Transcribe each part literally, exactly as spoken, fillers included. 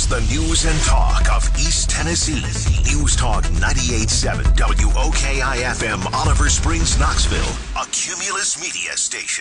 It's the news and talk of East Tennessee. News Talk ninety-eight point seven W O K I F M, Oliver Springs, Knoxville, a Cumulus Media station.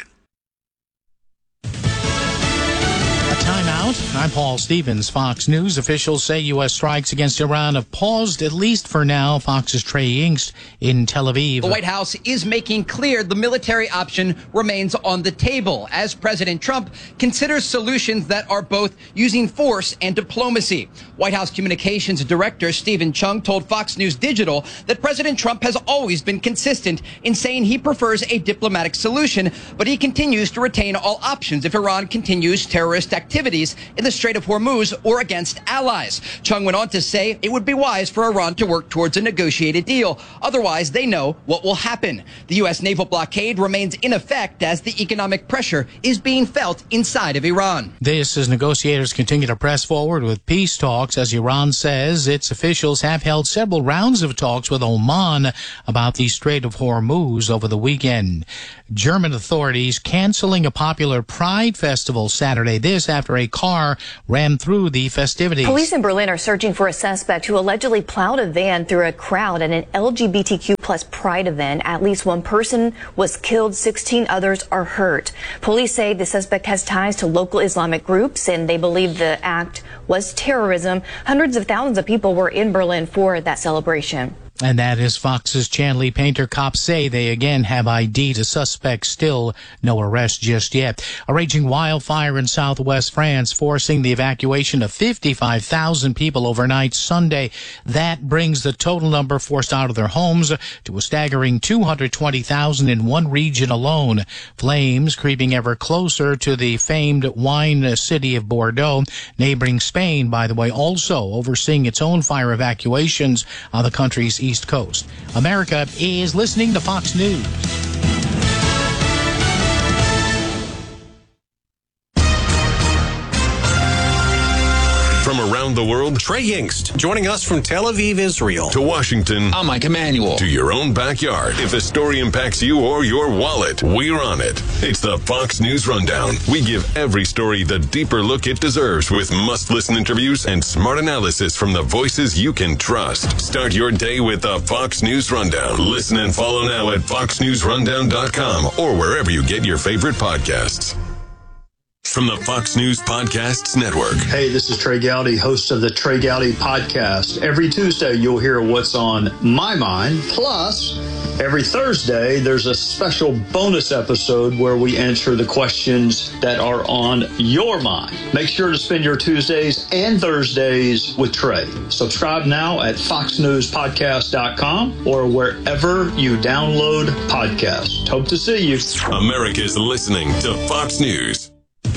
Timeout. I'm Paul Stevens, Fox News. Officials say U S strikes against Iran have paused, at least for now. Fox's Trey Yingst in Tel Aviv. The White House is making clear the military option remains on the table as President Trump considers solutions that are both using force and diplomacy. White House Communications Director Stephen Chung told Fox News Digital that President Trump has always been consistent in saying he prefers a diplomatic solution, but he continues to retain all options if Iran continues terrorist activity activities in the Strait of Hormuz or against allies. Chung went on to say it would be wise for Iran to work towards a negotiated deal. Otherwise, they know what will happen. The U S naval blockade remains in effect as the economic pressure is being felt inside of Iran. This as negotiators continue to press forward with peace talks as Iran says its officials have held several rounds of talks with Oman about the Strait of Hormuz over the weekend. German authorities canceling a popular Pride festival Saturday. This after a car ran through the festivities. Police in Berlin are searching for a suspect who allegedly plowed a van through a crowd at an L G B T Q plus Pride event. At least one person was killed, sixteen others are hurt. Police say the suspect has ties to local Islamic groups and they believe the act was terrorism. Hundreds of thousands of people were in Berlin for that celebration. And that is Fox's Chanley Painter. Cops say they again have I D'd a suspect. Still no arrest just yet. A raging wildfire in southwest France forcing the evacuation of fifty-five thousand people overnight Sunday. That brings the total number forced out of their homes to a staggering two hundred twenty thousand in one region alone. Flames creeping ever closer to the famed wine city of Bordeaux. Neighboring Spain, by the way, also overseeing its own fire evacuations on the country's East Coast. America is listening to Fox News. From around the world, Trey Yingst. Joining us from Tel Aviv, Israel. To Washington. I'm Mike Emanuel. To your own backyard. If a story impacts you or your wallet, we're on it. It's the Fox News Rundown. We give every story the deeper look it deserves with must-listen interviews and smart analysis from the voices you can trust. Start your day with the Fox News Rundown. Listen and follow now at fox news rundown dot com or wherever you get your favorite podcasts. From the Fox News Podcasts Network. Hey, this is Trey Gowdy, host of the Trey Gowdy Podcast. Every Tuesday, you'll hear what's on my mind. Plus, every Thursday, there's a special bonus episode where we answer the questions that are on your mind. Make sure to spend your Tuesdays and Thursdays with Trey. Subscribe now at fox news podcast dot com or wherever you download podcasts. Hope to see you. America's listening to Fox News.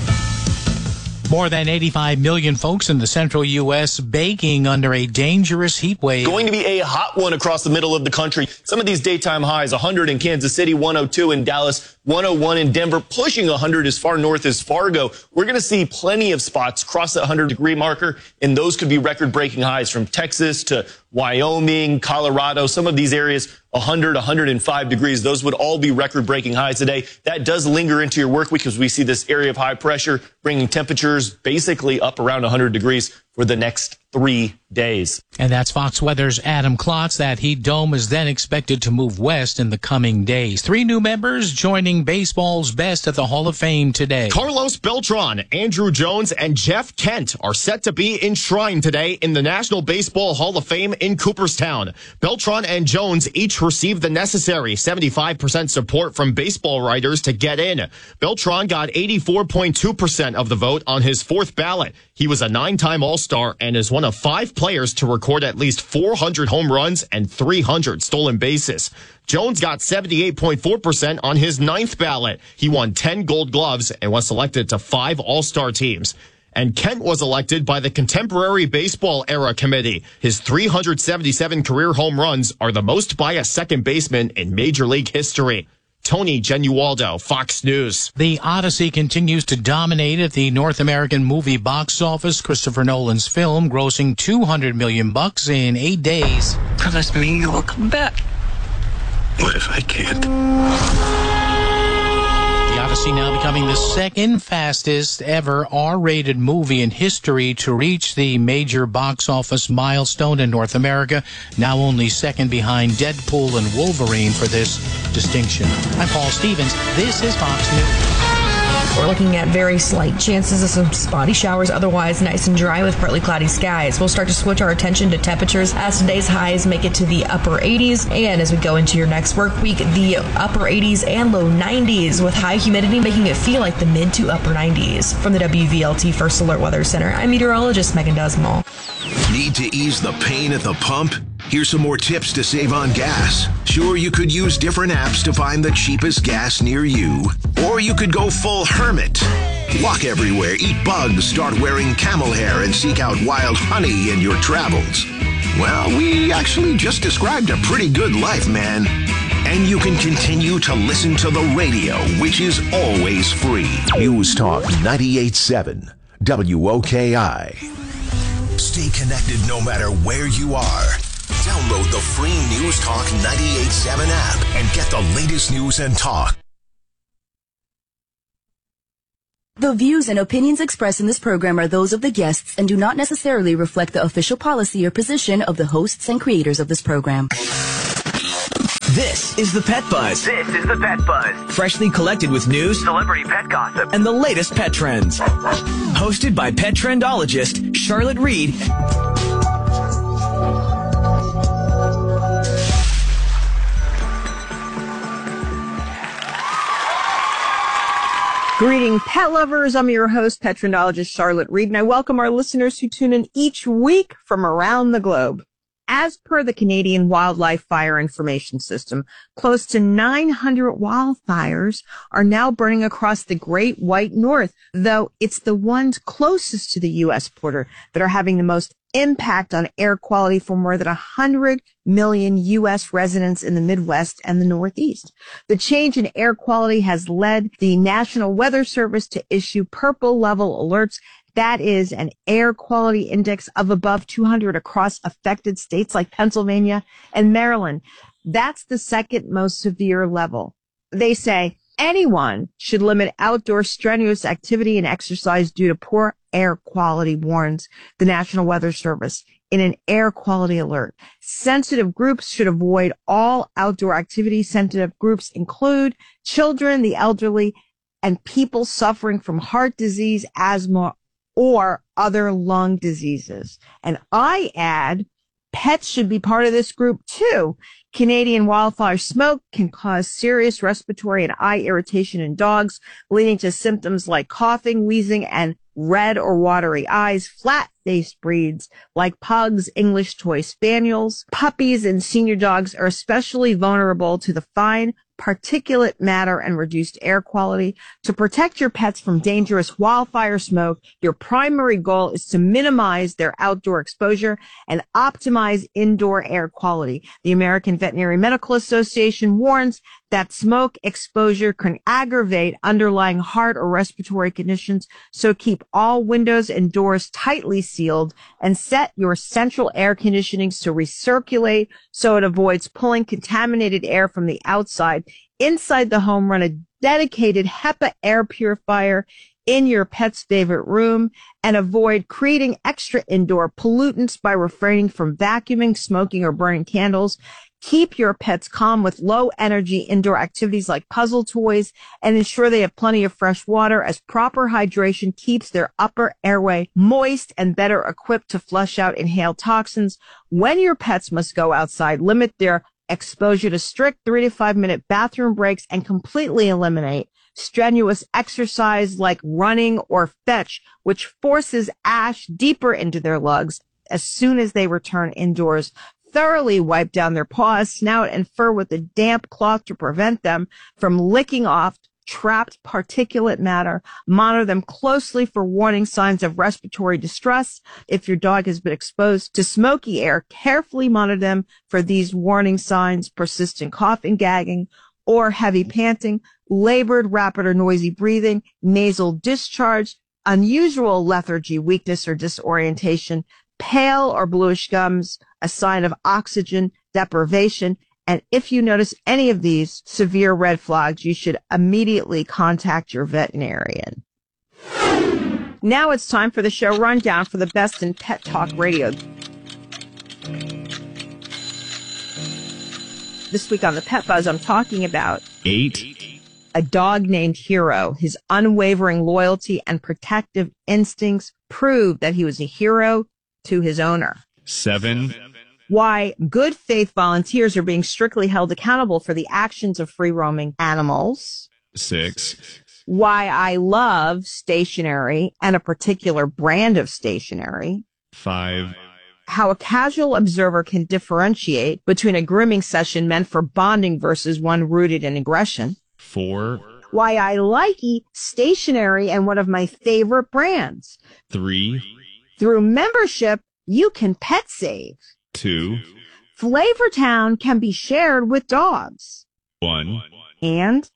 More than eighty-five million folks in the central U S baking under a dangerous heat wave. Going to be a hot one across the middle of the country. Some of these daytime highs, one hundred in Kansas City, one oh two in Dallas, one oh one in Denver, pushing one hundred as far north as Fargo. We're going to see plenty of spots cross that one hundred degree marker, and those could be record-breaking highs from Texas to Wyoming, Colorado, some of these areas, one hundred, one hundred five degrees. Those would all be record-breaking highs today. That does linger into your work week because we see this area of high pressure bringing temperatures basically up around one hundred degrees for the next three days. And that's Fox Weather's Adam Klotz. That heat dome is then expected to move west in the coming days. Three new members joining baseball's best at the Hall of Fame today. Carlos Beltran, Andrew Jones, and Jeff Kent are set to be enshrined today in the National Baseball Hall of Fame in Cooperstown. Beltran and Jones each received the necessary seventy-five percent support from baseball writers to get in. Beltran got eighty-four point two percent of the vote on his fourth ballot. He was a nine-time All-Star and is one of five players to record at least four hundred home runs and three hundred stolen bases. Jones got seventy-eight point four percent on his ninth ballot. He won ten Gold Gloves and was selected to five All-Star teams. And Kent was elected by the Contemporary Baseball Era Committee. His three hundred seventy-seven career home runs are the most by a second baseman in Major League history. Tony Genualdo, Fox News. The Odyssey continues to dominate at the North American movie box office. Christopher Nolan's film grossing two hundred million bucks in eight days. Promise me you will come back. What if I can't? Odyssey now becoming the second fastest ever R-rated movie in history to reach the major box office milestone in North America, now only second behind Deadpool and Wolverine for this distinction. I'm Paul Stevens. This is Fox News. We're looking at very slight chances of some spotty showers, otherwise nice and dry with partly cloudy skies. We'll start to switch our attention to temperatures as today's highs make it to the upper eighties, and as we go into your next work week, the upper eighties and low nineties, with high humidity making it feel like the mid to upper nineties. From the W V L T First Alert Weather Center, I'm meteorologist Megan Desmal. Need to ease the pain at the pump? Here's some more tips to save on gas. Sure, you could use different apps to find the cheapest gas near you. Or you could go full hermit. Walk everywhere, eat bugs, start wearing camel hair, and seek out wild honey in your travels. Well, we actually just described a pretty good life, man. And you can continue to listen to the radio, which is always free. News Talk ninety-eight point seven, W O K I. Stay connected no matter where you are. Download the free News Talk ninety-eight point seven app and get the latest news and talk. The views and opinions expressed in this program are those of the guests and do not necessarily reflect the official policy or position of the hosts and creators of this program. This is the Pet Buzz. This is the Pet Buzz. Freshly collected with news, celebrity pet gossip, and the latest pet trends. Hosted by pet trendologist Charlotte Reed. Greeting pet lovers, I'm your host, pet trendologist Charlotte Reed, and I welcome our listeners who tune in each week from around the globe. As per the Canadian Wildlife Fire Information System, close to nine hundred wildfires are now burning across the Great White North, though it's the ones closest to the U S border that are having the most impact on air quality for more than one hundred million U S residents in the Midwest and the Northeast. The change in air quality has led the National Weather Service to issue purple level alerts. That is an air quality index of above two hundred across affected states like Pennsylvania and Maryland. That's the second most severe level. They say anyone should limit outdoor strenuous activity and exercise due to poor air quality, warns the National Weather Service in an air quality alert. Sensitive groups should avoid all outdoor activity. Sensitive groups include children, the elderly, and people suffering from heart disease, asthma, or other lung diseases. And I add, pets should be part of this group too. Canadian wildfire smoke can cause serious respiratory and eye irritation in dogs, leading to symptoms like coughing, wheezing, and red or watery eyes. Flat-faced breeds like pugs, English toy spaniels, puppies, and senior dogs are especially vulnerable to the fine particulate matter and reduced air quality. To protect your pets from dangerous wildfire smoke, your primary goal is to minimize their outdoor exposure and optimize indoor air quality. The American Veterinary Medical Association warns that smoke exposure can aggravate underlying heart or respiratory conditions, so keep all windows and doors tightly sealed and set your central air conditioning to recirculate so it avoids pulling contaminated air from the outside. Inside the home, run a dedicated HEPA air purifier in your pet's favorite room and avoid creating extra indoor pollutants by refraining from vacuuming, smoking, or burning candles. Keep your pets calm with low-energy indoor activities like puzzle toys and ensure they have plenty of fresh water, as proper hydration keeps their upper airway moist and better equipped to flush out inhaled toxins. When your pets must go outside, limit their exposure to strict three to five minute bathroom breaks and completely eliminate strenuous exercise like running or fetch, which forces ash deeper into their lungs. As soon as they return indoors, thoroughly wipe down their paws, snout, and fur with a damp cloth to prevent them from licking off trapped particulate matter. Monitor them closely for warning signs of respiratory distress. If your dog has been exposed to smoky air, carefully monitor them for these warning signs: persistent coughing, gagging, or heavy panting, labored, rapid, or noisy breathing, nasal discharge, unusual lethargy, weakness, or disorientation, pale or bluish gums, a sign of oxygen deprivation, And if you notice any of these severe red flags, you should immediately contact your veterinarian. Now it's time for the show rundown for the best in Pet Talk Radio. This week on the Pet Buzz, I'm talking about Eight. A dog named Hero. His unwavering loyalty and protective instincts proved that he was a hero to his owner. Seven. Why good faith volunteers are being strictly held accountable for the actions of free-roaming animals. Six. Why I love stationery and a particular brand of stationery. Five. How a casual observer can differentiate between a grooming session meant for bonding versus one rooted in aggression. Four. Why I like stationery and one of my favorite brands. Three. Through membership, you can pet save. Two. Flavortown can be shared with dogs. One. And?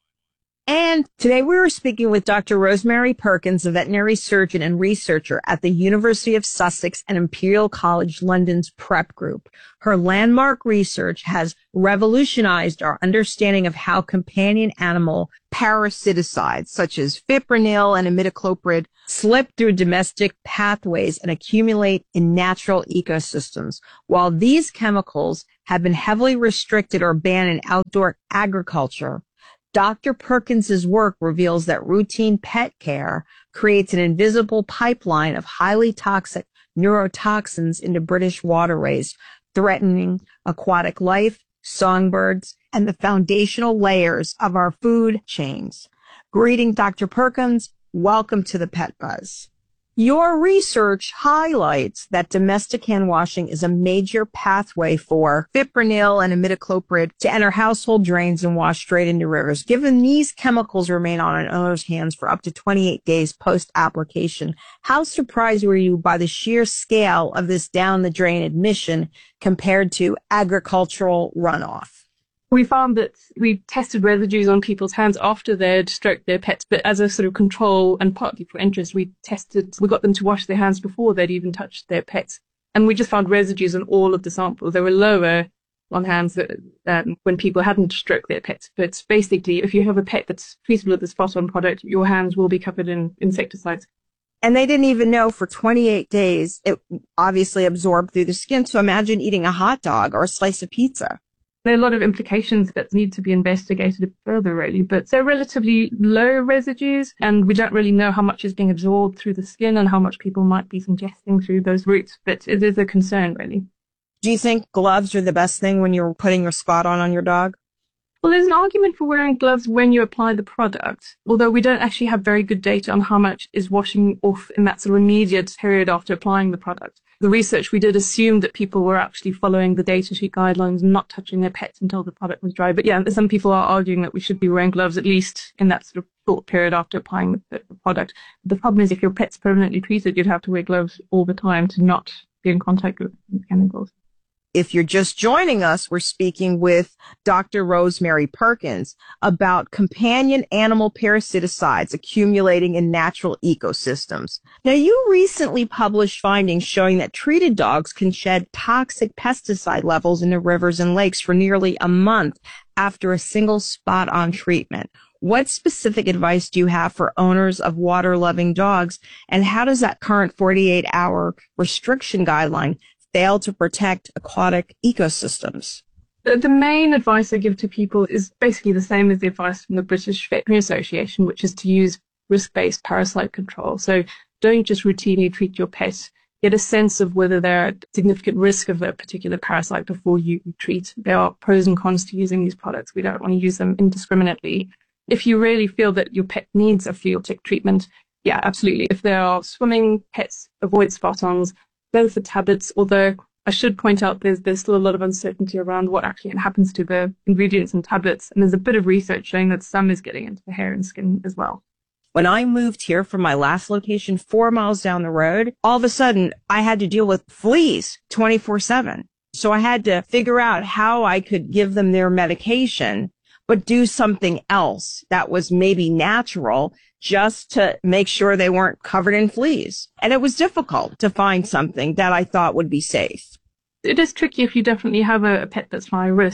And today we were speaking with Doctor Rosemary Perkins, a veterinary surgeon and researcher at the University of Sussex and Imperial College London's PrEP group. Her landmark research has revolutionized our understanding of how companion animal parasiticides, such as fipronil and imidacloprid, slip through domestic pathways and accumulate in natural ecosystems. While these chemicals have been heavily restricted or banned in outdoor agriculture, Doctor Perkins's work reveals that routine pet care creates an invisible pipeline of highly toxic neurotoxins into British waterways, threatening aquatic life, songbirds, and the foundational layers of our food chains. Greeting, Doctor Perkins. Welcome to the Pet Buzz. Your research highlights that domestic hand washing is a major pathway for fipronil and imidacloprid to enter household drains and wash straight into rivers. Given these chemicals remain on an owner's hands for up to twenty-eight days post-application, how surprised were you by the sheer scale of this down-the-drain admission compared to agricultural runoff? We found that we tested residues on people's hands after they'd stroked their pets, but as a sort of control and partly for interest, we tested, we got them to wash their hands before they'd even touched their pets. And we just found residues on all of the samples. They were lower on hands that, um, when people hadn't stroked their pets. But basically, if you have a pet that's treated with the spot-on product, your hands will be covered in insecticides. And they didn't even know for twenty-eight days, it obviously absorbed through the skin. So imagine eating a hot dog or a slice of pizza. There are a lot of implications that need to be investigated further, really, but they're relatively low residues, and we don't really know how much is being absorbed through the skin and how much people might be ingesting through those routes, but it is a concern, really. Do you think gloves are the best thing when you're putting your spot on on your dog? Well, there's an argument for wearing gloves when you apply the product, although we don't actually have very good data on how much is washing off in that sort of immediate period after applying the product. The research we did assumed that people were actually following the data sheet guidelines and not touching their pets until the product was dry. But yeah, some people are arguing that we should be wearing gloves at least in that sort of short period after applying the, the product. The problem is if your pet's permanently treated, you'd have to wear gloves all the time to not be in contact with chemicals. If you're just joining us, we're speaking with Doctor Rosemary Perkins about companion animal parasiticides accumulating in natural ecosystems. Now, you recently published findings showing that treated dogs can shed toxic pesticide levels into rivers and lakes for nearly a month after a single spot-on treatment. What specific advice do you have for owners of water-loving dogs, and how does that current forty-eight hour restriction guideline fail to protect aquatic ecosystems? The main advice I give to people is basically the same as the advice from the British Veterinary Association, which is to use risk-based parasite control. So don't just routinely treat your pet. Get a sense of whether they're at significant risk of a particular parasite before you treat. There are pros and cons to using these products. We don't want to use them indiscriminately. If you really feel that your pet needs a field tick treatment, yeah, absolutely. If there are swimming pets, avoid spot-ons. Go for tablets, although I should point out there's there's still a lot of uncertainty around what actually happens to the ingredients in tablets, and there's a bit of research showing that some is getting into the hair and skin as well. When I moved here from my last location four miles down the road, all of a sudden I had to deal with fleas twenty-four seven. So I had to figure out how I could give them their medication, but do something else that was maybe natural, just to make sure they weren't covered in fleas. And it was difficult to find something that I thought would be safe. It is tricky if you definitely have a, a pet that's high risk.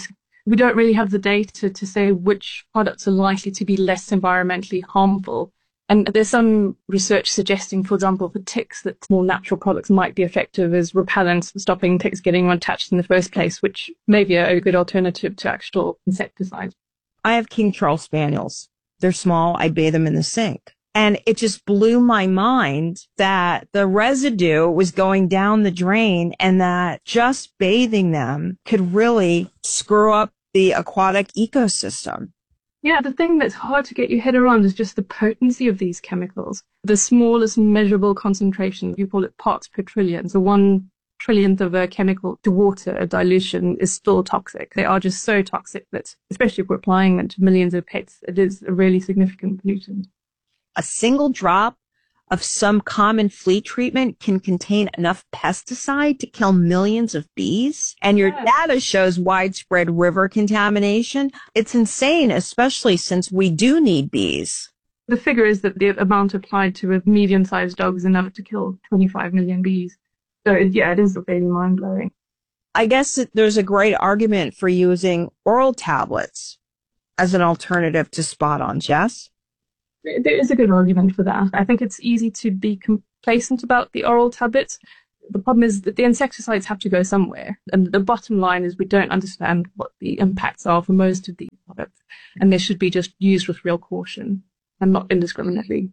we don't really have the data to say which products are likely to be less environmentally harmful. And there's some research suggesting, for example, for ticks, that more natural products might be effective as repellents for stopping ticks getting attached in the first place, which may be a good alternative to actual insecticides. I have King Charles Spaniels. They're small. I bathe them in the sink. And it just blew my mind that the residue was going down the drain and that just bathing them could really screw up the aquatic ecosystem. Yeah, the thing that's hard to get your head around is just the potency of these chemicals. The smallest measurable concentration, you call it parts per trillion, so one trillionth of a chemical to water, a dilution, is still toxic. They are just so toxic that, especially if we're applying them to millions of pets, it is a really significant pollutant. A single drop of some common flea treatment can contain enough pesticide to kill millions of bees. And your data shows widespread river contamination. It's insane, especially since we do need bees. The figure is that the amount applied to a medium-sized dog is enough to kill twenty-five million bees. So, yeah, it is really mind-blowing. I guess that there's a great argument for using oral tablets as an alternative to spot-on, Jess. There is a good argument for that. I think it's easy to be complacent about the oral tablets. The problem is that the insecticides have to go somewhere. And the bottom line is we don't understand what the impacts are for most of these products. And they should be just used with real caution and not indiscriminately.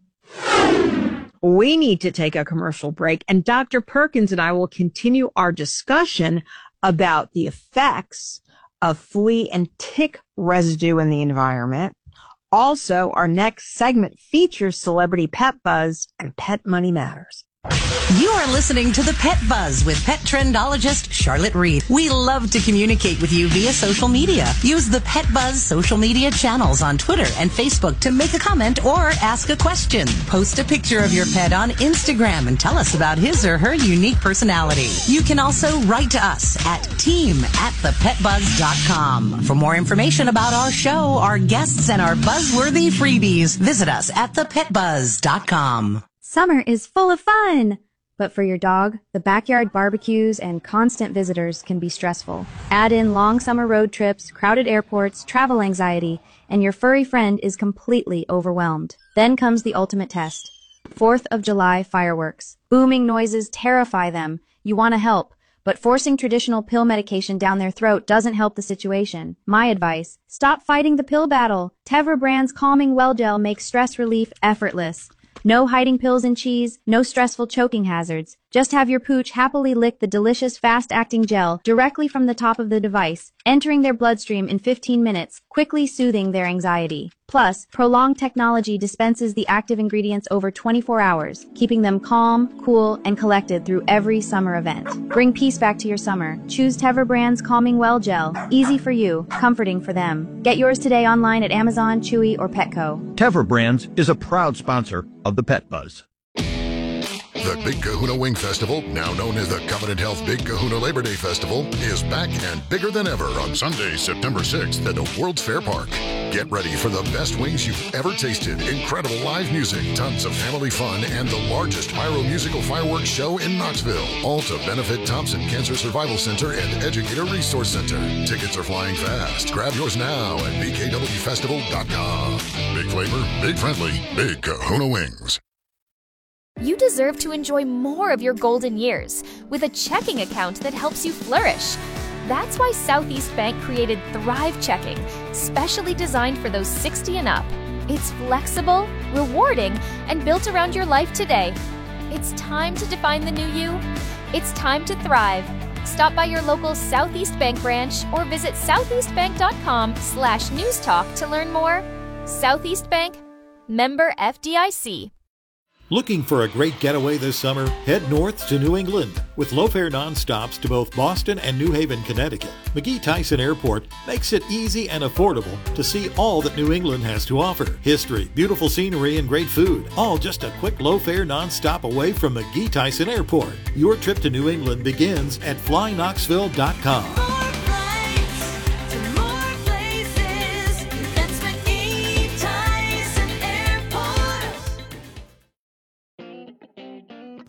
We need to take a commercial break, and Doctor Perkins and I will continue our discussion about the effects of flea and tick residue in the environment. Also, our next segment features Celebrity Pet Buzz and Pet Money Matters. You are listening to the Pet Buzz with pet trendologist Charlotte Reed. We love to communicate with you via social media. Use the Pet Buzz social media channels on Twitter and Facebook to make a comment or ask a question. Post a picture of your pet on Instagram and tell us about his or her unique personality. You can also write to us at team at the pet buzz dot com. For more information about our show, our guests, and our buzzworthy freebies, visit us at the pet buzz dot com. Summer is full of fun! But for your dog, the backyard barbecues and constant visitors can be stressful. Add in long summer road trips, crowded airports, travel anxiety, and your furry friend is completely overwhelmed. Then comes the ultimate test. fourth of July fireworks. Booming noises terrify them. You want to help, but forcing traditional pill medication down their throat doesn't help the situation. My advice, stop fighting the pill battle. Tevra brand's Calming Well Gel makes stress relief effortless. No hiding pills in cheese, no stressful choking hazards. Just have your pooch happily lick the delicious fast-acting gel directly from the top of the device, entering their bloodstream in fifteen minutes, quickly soothing their anxiety. Plus, Prolonged technology dispenses the active ingredients over twenty-four hours, keeping them calm, cool, and collected through every summer event. Bring peace back to your summer. Choose Tevra brand's Calming Well Gel. Easy for you, comforting for them. Get yours today online at Amazon, Chewy, or Petco. Tevra Brands is a proud sponsor of the Pet Buzz. The Big Kahuna Wing Festival, now known as the Covenant Health Big Kahuna Labor Day Festival, is back and bigger than ever on Sunday, September sixth at the World's Fair Park. Get ready for the best wings you've ever tasted, incredible live music, tons of family fun, and the largest pyro-musical fireworks show in Knoxville. All to benefit Thompson Cancer Survival Center and Educator Resource Center. Tickets are flying fast. Grab yours now at b k w festival dot com. Big flavor, big friendly, Big Kahuna Wings. You deserve to enjoy more of your golden years with a checking account that helps you flourish. That's why Southeast Bank created Thrive Checking, specially designed for those sixty and up. It's flexible, rewarding, and built around your life today. It's time to define the new you. It's time to thrive. Stop by your local Southeast Bank branch or visit southeast bank dot com slash news talk to learn more. Southeast Bank, member F D I C. Looking for a great getaway this summer? Head north to New England. With low-fare nonstops to both Boston and New Haven, Connecticut, McGee Tyson Airport makes it easy and affordable to see all that New England has to offer. History, beautiful scenery, and great food, all just a quick low-fare nonstop away from McGee Tyson Airport. Your trip to New England begins at fly knoxville dot com.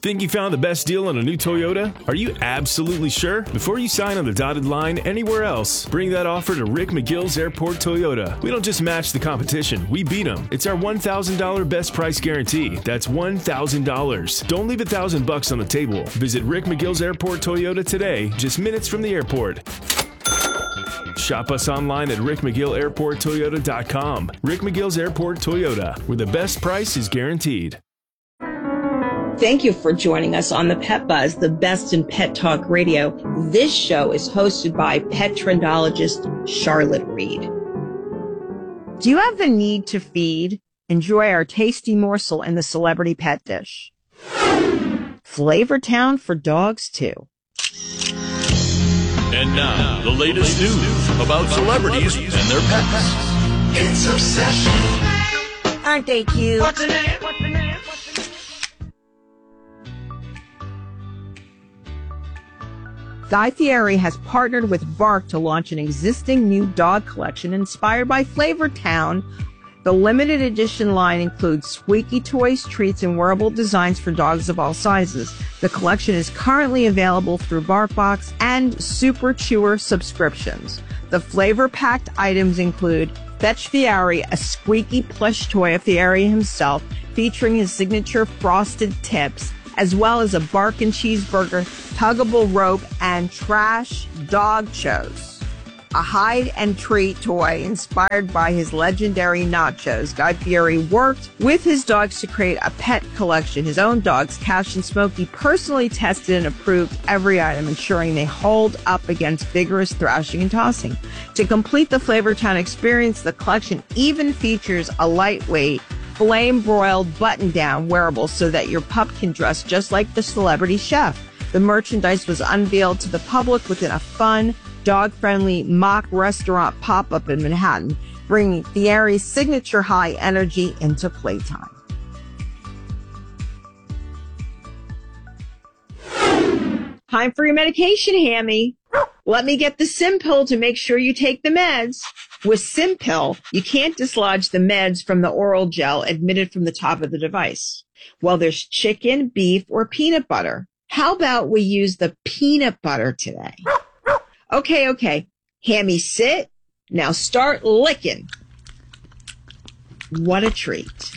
Think you found the best deal on a new Toyota? Are you absolutely sure? Before you sign on the dotted line anywhere else, bring that offer to Rick McGill's Airport Toyota. We don't just match the competition, we beat them. It's our one thousand dollars best price guarantee. That's one thousand dollars. Don't leave a thousand bucks on the table. Visit Rick McGill's Airport Toyota today, just minutes from the airport. Shop us online at rick mcgill airport toyota dot com. Rick McGill's Airport Toyota, where the best price is guaranteed. Thank you for joining us on the Pet Buzz, the best in pet talk radio. This show is hosted by pet trendologist Charlotte Reed. Do you have the need to feed? Enjoy our tasty morsel in the celebrity pet dish. Flavor Town for dogs too. And now, the latest news about celebrities and their pets. It's Obsession. Aren't they cute? What's the name? What's the name? Guy Fieri has partnered with Bark to launch an existing new dog collection inspired by Flavor Town. The limited edition line includes squeaky toys, treats, and wearable designs for dogs of all sizes. The collection is currently available through BarkBox and Super Chewer subscriptions. The flavor-packed items include Fetch Fieri, a squeaky plush toy of Fieri himself, featuring his signature frosted tips, as well as a Bark and Cheeseburger tuggable rope and trash dog shows. A hide and treat toy inspired by his legendary nachos. Guy Fieri worked with his dogs to create a pet collection. His own dogs, Cash and Smokey, personally tested and approved every item, ensuring they hold up against vigorous thrashing and tossing. To complete the Flavor Town experience, the collection even features a lightweight flame-broiled button-down wearable so that your pup can dress just like the celebrity chef. The merchandise was unveiled to the public within a fun, dog-friendly mock restaurant pop-up in Manhattan, bringing Fieri's signature high energy into playtime. Time for your medication, Hammy. Let me get the Simpill to make sure you take the meds. With Simpill, you can't dislodge the meds from the oral gel admitted from the top of the device. Well, there's chicken, beef, or peanut butter. How about we use the peanut butter today? Okay, okay. Hammy, sit. Now start licking. What a treat.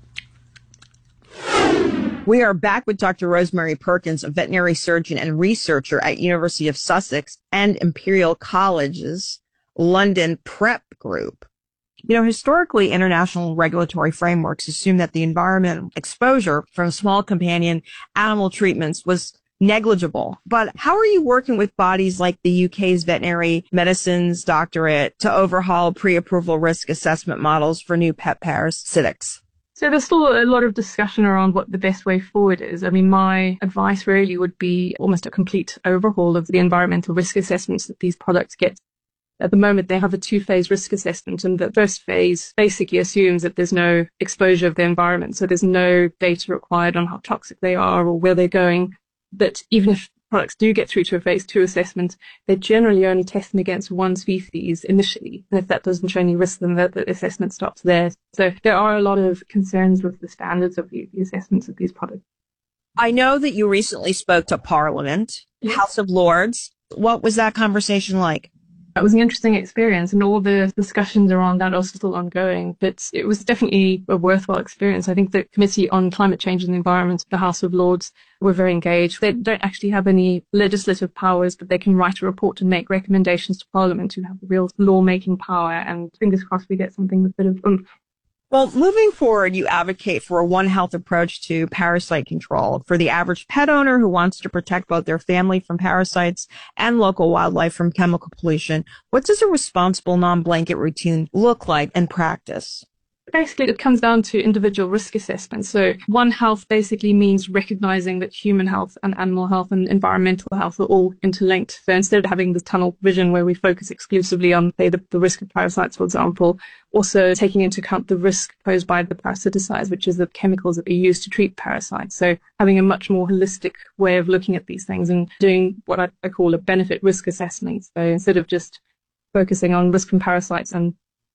We are back with Doctor Rosemary Perkins, a veterinary surgeon and researcher at University of Sussex and Imperial College's London PrEP group. You know, historically, international regulatory frameworks assume that the environmental exposure from small companion animal treatments was negligible. But how are you working with bodies like the U K's Veterinary Medicines Doctorate to overhaul pre-approval risk assessment models for new pet parasitics? So there's still a lot of discussion around what the best way forward is. I mean, my advice really would be almost a complete overhaul of the environmental risk assessments that these products get. At the moment, they have a two-phase risk assessment, and the first phase basically assumes that there's no exposure of the environment. So there's no data required on how toxic they are or where they're going. But even if products do get through to a phase two assessment, they generally only test them against one species initially. And if that doesn't show any risk, then the, the assessment stops there. So there are a lot of concerns with the standards of the, the assessments of these products. I know that you recently spoke to Parliament, yes. House of Lords. What was that conversation like? It was an interesting experience, and all the discussions around that are still ongoing, but it was definitely a worthwhile experience. I think the Committee on Climate Change and the Environment, the House of Lords, were very engaged. They don't actually have any legislative powers, but they can write a report and make recommendations to Parliament who have real lawmaking power, and fingers crossed we get something with a bit of oomph. Well, moving forward, you advocate for a One Health approach to parasite control for the average pet owner who wants to protect both their family from parasites and local wildlife from chemical pollution. What does a responsible non-blanket routine look like in practice? Basically, it comes down to individual risk assessment. So One Health basically means recognizing that human health and animal health and environmental health are all interlinked. So instead of having this tunnel vision where we focus exclusively on, say, the, the risk of parasites, for example, also taking into account the risk posed by the parasiticides, which is the chemicals that are used to treat parasites. So having a much more holistic way of looking at these things and doing what I, I call a benefit risk assessment. So instead of just focusing on risk from parasites and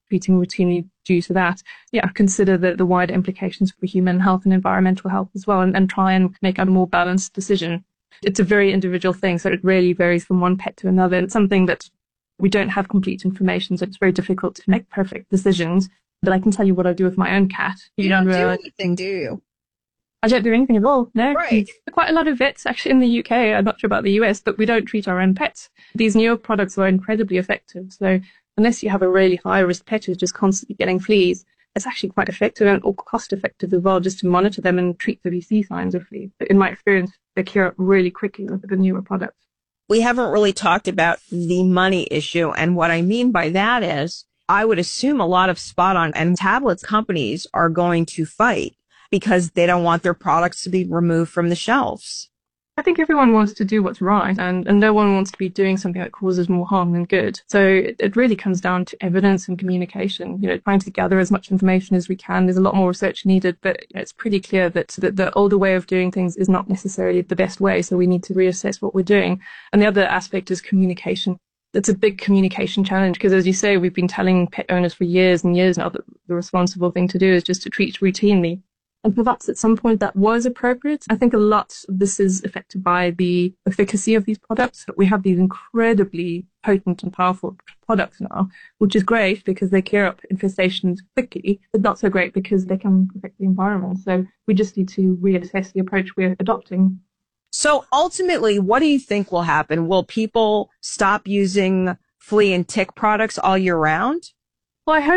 treating routinely due to that, yeah, consider the, the wider implications for human health and environmental health as well, and, and try and make a more balanced decision. It's a very individual thing, so it really varies from one pet to another. It's something that we don't have complete information, so it's very difficult to make perfect decisions. But I can tell you what I do with my own cat. You don't And, do uh, anything, do you? I don't do anything at all, no. Right. Quite a lot of vets, actually, in the U K, I'm not sure about the U S, but we don't treat our own pets. These newer products are incredibly effective, so unless you have a really high-risk pet who's just constantly getting fleas, it's actually quite effective and cost-effective as well, just to monitor them and treat the V C signs of fleas. In my experience, they cure up really quickly with the newer products. We haven't really talked about the money issue, and what I mean by that is I would assume a lot of spot-on and tablets companies are going to fight because they don't want their products to be removed from the shelves. I think everyone wants to do what's right, and, and no one wants to be doing something that causes more harm than good. So it, it really comes down to evidence and communication, you know, trying to gather as much information as we can. There's a lot more research needed, but you know, it's pretty clear that, that the older way of doing things is not necessarily the best way, so we need to reassess what we're doing. And the other aspect is communication. It's a big communication challenge because, as you say, we've been telling pet owners for years and years now that the responsible thing to do is just to treat routinely. And perhaps at some point that was appropriate. I think a lot of this is affected by the efficacy of these products. We have these incredibly potent and powerful products now, which is great because they clear up infestations quickly, but not so great because they can affect the environment. So we just need to reassess the approach we're adopting. So ultimately, what do you think will happen? Will people stop using flea and tick products all year round? Well, I hope